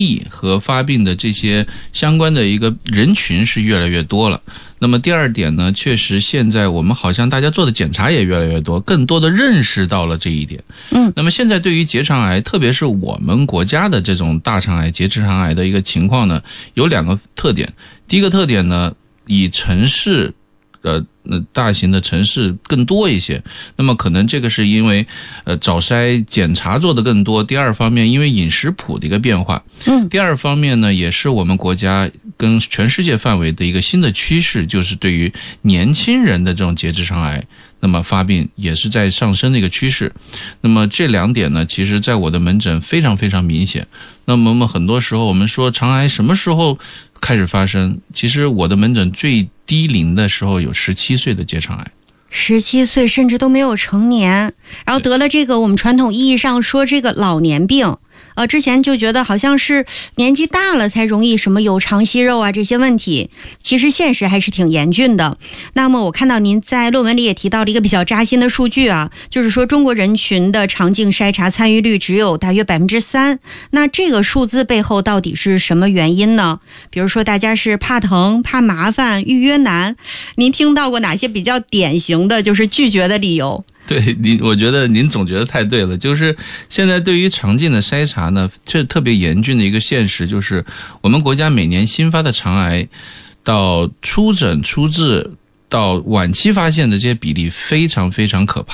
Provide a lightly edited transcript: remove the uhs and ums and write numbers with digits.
和发病的这些相关的一个人群是越来越多了。那么第二点呢，确实现在我们好像大家做的检查也越来越多，更多的认识到了这一点。那么现在对于结肠癌，特别是我们国家的这种大肠癌、结直肠癌的一个情况呢，有2个特点。第一个特点呢，以城市大型的城市更多一些，那么可能这个是因为早筛检查做的更多。第二方面，因为饮食谱的一个变化。第二方面呢，也是我们国家跟全世界范围的一个新的趋势，就是对于年轻人的这种结直肠癌，那么发病也是在上升的一个趋势。那么这2点呢，其实在我的门诊非常非常明显。那么我们很多时候我们说肠癌什么时候开始发生，其实我的门诊最低龄的时候有17岁的结肠癌 ，17岁甚至都没有成年，然后得了这个我们传统意义上说这个老年病。之前就觉得好像是年纪大了才容易什么有肠息肉啊这些问题，其实现实还是挺严峻的。那么我看到您在论文里也提到了一个比较扎心的数据啊，就是说中国人群的肠镜筛查参与率只有大约3%。那这个数字背后到底是什么原因呢？比如说大家是怕疼、怕麻烦、预约难，您听到过哪些比较典型的就是拒绝的理由？ 对，我觉得您总结的太对了，就是现在对于肠镜的筛查呢，这特别严峻的一个现实，就是我们国家每年新发的肠癌到出诊、出治到晚期发现的这些比例非常非常可怕。